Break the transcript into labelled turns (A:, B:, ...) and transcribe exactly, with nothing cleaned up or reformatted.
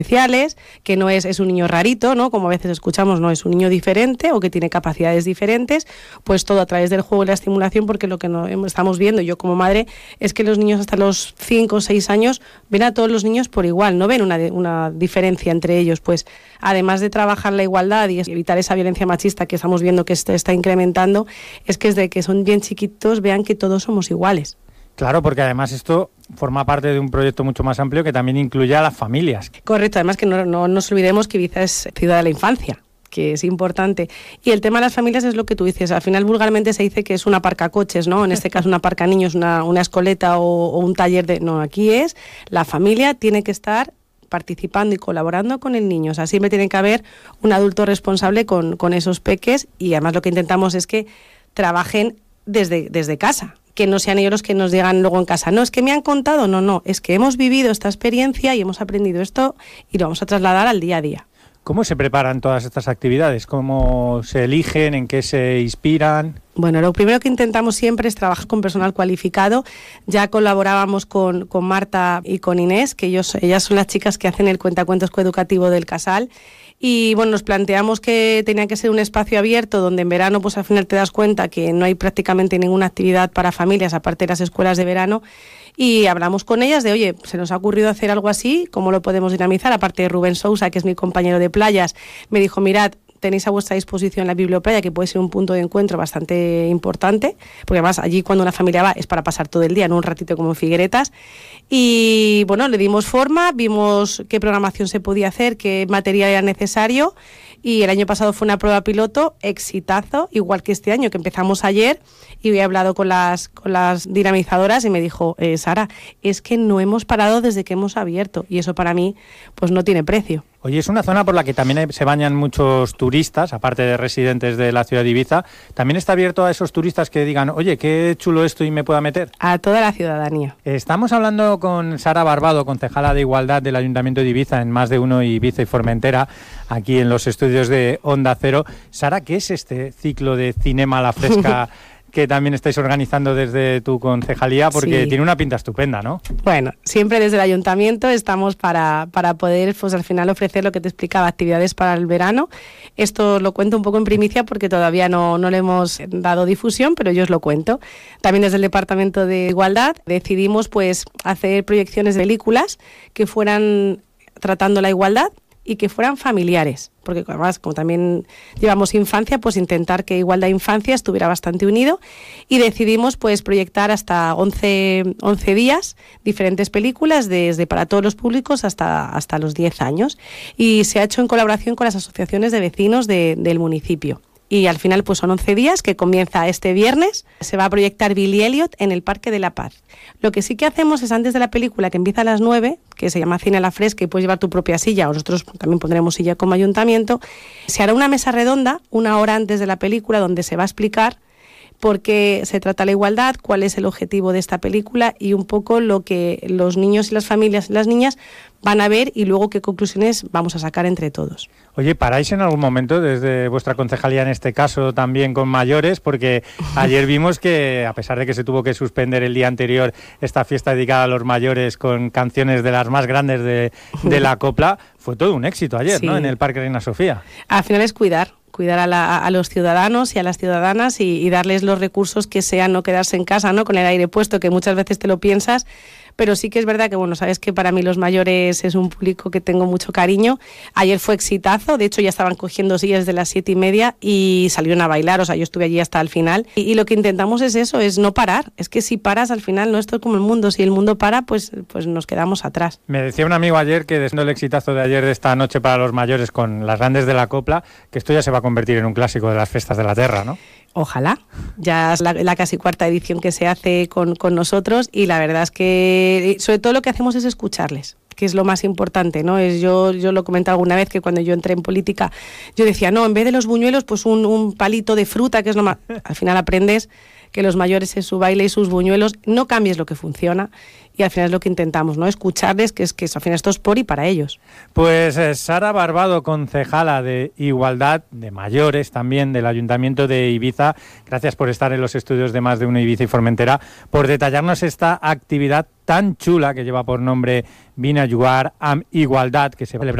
A: especiales, que no es, es un niño rarito, ¿no? Como a veces escuchamos, no es un niño diferente o que tiene capacidades diferentes, pues todo a través del juego y la estimulación, porque lo que no, estamos viendo yo como madre es que los niños hasta los cinco o seis años ven a todos los niños por igual, no ven una, una diferencia entre ellos. Pues además de trabajar la igualdad y evitar esa violencia machista que estamos viendo que se está incrementando, es que desde que son bien chiquitos vean que todos somos iguales.
B: Claro, porque además esto forma parte de un proyecto mucho más amplio que también incluye a las familias.
A: Correcto, además que no, no nos olvidemos que Ibiza es ciudad de la infancia, que es importante. Y el tema de las familias es lo que tú dices, al final vulgarmente se dice que es una parca coches, ¿no? En este caso una parca niños, una, una escoleta o, o un taller de... No, aquí es la familia tiene que estar participando y colaborando con el niño. O sea, siempre tiene que haber un adulto responsable con, con esos peques, y además lo que intentamos es que trabajen desde, desde casa, que no sean ellos los que nos digan luego en casa, no, es que me han contado, no, no, es que hemos vivido esta experiencia y hemos aprendido esto y lo vamos a trasladar al día a día.
B: ¿Cómo se preparan todas estas actividades? ¿Cómo se eligen? ¿En qué se inspiran?
A: Bueno, lo primero que intentamos siempre es trabajar con personal cualificado. Ya colaborábamos con, con Marta y con Inés, que ellos, ellas son las chicas que hacen el cuentacuentos coeducativo del Casal. Y bueno, nos planteamos que tenía que ser un espacio abierto donde en verano pues al final te das cuenta que no hay prácticamente ninguna actividad para familias aparte de las escuelas de verano, y hablamos con ellas de, oye, se nos ha ocurrido hacer algo así, ¿cómo lo podemos dinamizar? Aparte de Rubén Sousa, que es mi compañero de playas, me dijo, mirad, tenéis a vuestra disposición la Biblioplaya, que puede ser un punto de encuentro bastante importante, porque además allí cuando una familia va es para pasar todo el día, no un ratito como en Figueretas. Y bueno, le dimos forma, vimos qué programación se podía hacer, qué material era necesario, y el año pasado fue una prueba piloto, exitazo, igual que este año, que empezamos ayer, y he hablado con las, con las dinamizadoras y me dijo, eh, Sara, es que no hemos parado desde que hemos abierto, y eso para mí pues no tiene precio.
B: Oye, es una zona por la que también se bañan muchos turistas, aparte de residentes de la ciudad de Ibiza. ¿También está abierto a esos turistas que digan, oye, qué chulo esto y me pueda meter?
A: A toda la ciudadanía.
B: Estamos hablando con Sara Barbado, concejala de Igualdad del Ayuntamiento de Ibiza, en Más de Uno Ibiza y Formentera, aquí en los estudios de Onda Cero. Sara, ¿qué es este ciclo de Cinema a la Fresca que también estáis organizando desde tu concejalía? Porque sí, tiene una pinta estupenda, ¿no?
A: Bueno, siempre desde el ayuntamiento estamos para, para poder, pues al final ofrecer lo que te explicaba, actividades para el verano. Esto lo cuento un poco en primicia porque todavía no, no le hemos dado difusión, pero yo os lo cuento. También desde el Departamento de Igualdad decidimos pues hacer proyecciones de películas que fueran tratando la igualdad y que fueran familiares, porque además como también llevamos infancia, pues intentar que Igualdad e Infancia estuviera bastante unido, y decidimos pues proyectar hasta once, once días diferentes películas desde para todos los públicos hasta, hasta los diez años, y se ha hecho en colaboración con las asociaciones de vecinos de, del municipio. Y al final pues son once días, que comienza este viernes. Se va a proyectar Billy Elliot en el Parque de la Paz. Lo que sí que hacemos es, antes de la película, que empieza a las nueve, que se llama Cine a la Fresca y puedes llevar tu propia silla, o nosotros también pondremos silla como ayuntamiento, se hará una mesa redonda una hora antes de la película donde se va a explicar por qué se trata la igualdad, cuál es el objetivo de esta película y un poco lo que los niños y las familias y las niñas van a ver, y luego qué conclusiones vamos a sacar entre todos.
B: Oye, ¿paráis en algún momento desde vuestra concejalía, en este caso también con mayores? Porque ayer vimos que, a pesar de que se tuvo que suspender el día anterior esta fiesta dedicada a los mayores con canciones de las más grandes de, de la copla, fue todo un éxito ayer, sí, ¿no? En el Parque Reina Sofía.
A: Al final es cuidar. cuidar a, la, a los ciudadanos y a las ciudadanas y, y darles los recursos que sean, no quedarse en casa, ¿no? Con el aire puesto, que muchas veces te lo piensas, pero sí que es verdad que, bueno, sabes que para mí los mayores es un público que tengo mucho cariño. Ayer fue exitazo, de hecho ya estaban cogiendo sillas de las siete y media y salieron a bailar, o sea, yo estuve allí hasta el final, y, y lo que intentamos es eso, es no parar, es que si paras al final no, esto es como el mundo, si el mundo para, pues, pues nos quedamos atrás.
B: Me decía un amigo ayer que, desde el exitazo de ayer, de esta noche para los mayores con las grandes de la copla, que esto ya se va a convertir en un clásico de las fiestas de la Terra, ¿no?
A: Ojalá, ya es la, la casi cuarta edición que se hace con, con nosotros, y la verdad es que sobre todo lo que hacemos es escucharles, que es lo más importante, ¿no? Es yo yo lo comenté alguna vez, que cuando yo entré en política yo decía, no, en vez de los buñuelos, pues un, un palito de fruta, que es lo más... Al final aprendes que los mayores en su baile y sus buñuelos no cambies lo que funciona, y al final es lo que intentamos, ¿no? Escucharles, que es que al final esto es por y para ellos.
B: Pues eh, Sara Barbado, concejala de Igualdad de Mayores también del Ayuntamiento de Ibiza, gracias por estar en los estudios de Más de Uno Ibiza y Formentera, por detallarnos esta actividad tan chula que lleva por nombre Vine a Ayudar amb Igualdad, que se celebra